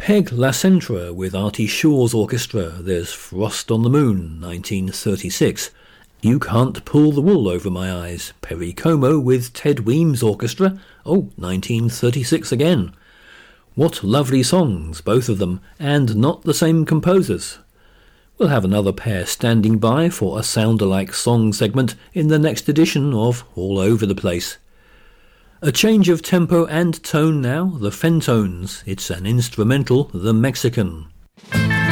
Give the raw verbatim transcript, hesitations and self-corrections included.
Peg LaCentra with Artie Shaw's orchestra. There's Frost on the Moon, nineteen thirty-six. You Can't Pull the Wool Over My Eyes, Perry Como with Ted Weems' orchestra. Oh, nineteen thirty-six again. What lovely songs, both of them, and not the same composers. We'll have another pair standing by for a sound-alike song segment in the next edition of All Over the Place. A change of tempo and tone now, the Fentones. It's an instrumental, The Mexican.